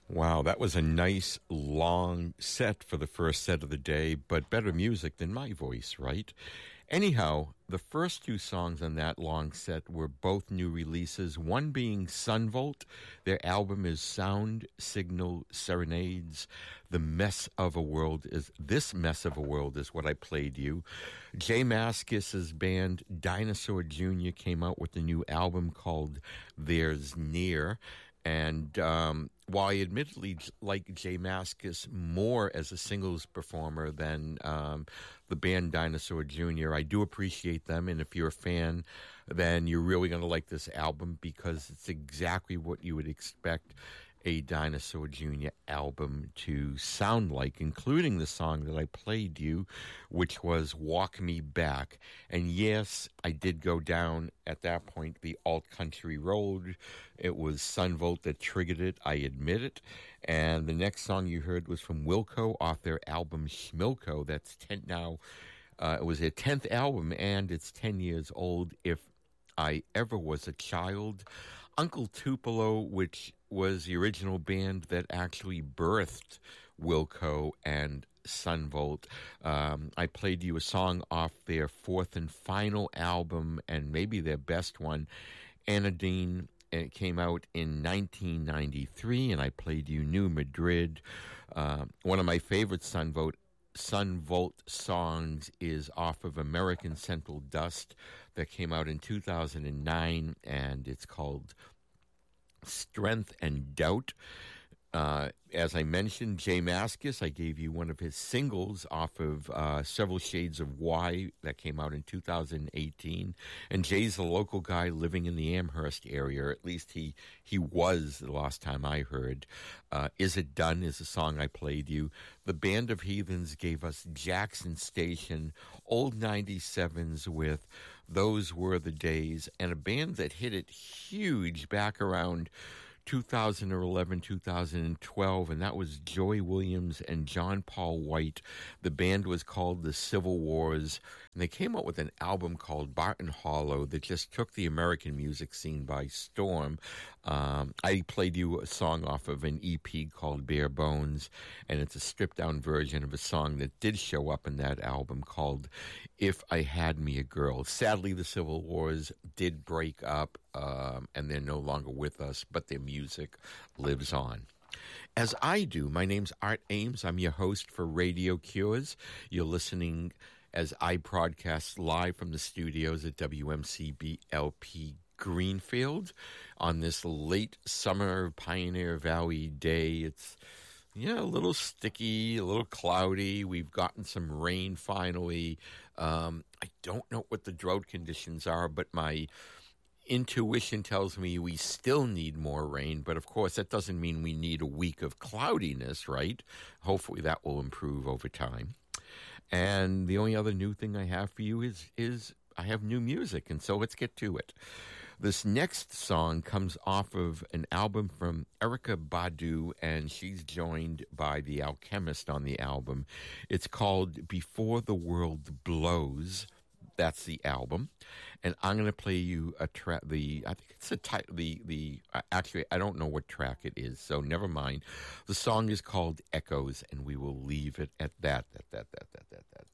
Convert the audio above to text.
Wow, that was a nice long set for the first set of the day, but better music than my voice, right? Anyhow, the first two songs on that long set were both new releases, one being Sunvolt. Their album is Sound Signal Serenades. This Mess of a World is what I played you. Jay Mascis's band Dinosaur Jr. came out with a new album called There's Near. And while I admittedly like Jay Mascis more as a singles performer than the band Dinosaur Jr., I do appreciate them. And if you're a fan, then you're really going to like this album because it's exactly what you would expect a Dinosaur Jr. album to sound like, including the song that I played you, which was Walk Me Back. And yes, I did go down at that point the alt-country road. It was Sunvolt that triggered it, I admit it. And the next song you heard was from Wilco off their album Schmilko. That's 10 now. It was their 10th album, and it's 10 years old. If I Ever Was a Child. Uncle Tupelo, which was the original band that actually birthed Wilco and Sunvolt. I played you a song off their fourth and final album, and maybe their best one, Anodyne. And it came out in 1993, and I played you New Madrid. One of my favorite Sunvolt songs is off of American Central Dust that came out in 2009, and it's called Strength and Doubt. As I mentioned, Jay Mascis, I gave you one of his singles off of Several Shades of Why that came out in 2018. And Jay's a local guy living in the Amherst area, or at least he was the last time I heard. Is It Done is a song I played you. The Band of Heathens gave us Jackson Station, old 97s with Those Were the Days, and a band that hit it huge back around 2011, 2012, and that was Joey Williams and John Paul White. The band was called The Civil Wars, and they came out with an album called Barton Hollow that just took the American music scene by storm. I played you a song off of an EP called Bare Bones, and it's a stripped-down version of a song that did show up in that album called If I Had Me a Girl. Sadly, the Civil Wars did break up, and they're no longer with us, but their music lives on. As I do, my name's Art Ames. I'm your host for Radio Cures. You're listening as I broadcast live from the studios at WMCB-LP Greenfield on this late summer Pioneer Valley day. It's a little sticky, a little cloudy. We've gotten some rain finally. I don't know what the drought conditions are, but my intuition tells me we still need more rain. But of course, that doesn't mean we need a week of cloudiness, right? Hopefully that will improve over time. And the only other new thing I have for you is I have new music, and so let's get to it. This next song comes off of an album from Erykah Badu, and she's joined by The Alchemist on the album. It's called Before the World Blows. That's the album. And I'm going to play you a track. I think it's a title. Actually, I don't know what track it is, so never mind. The song is called Echoes, and we will leave it at that.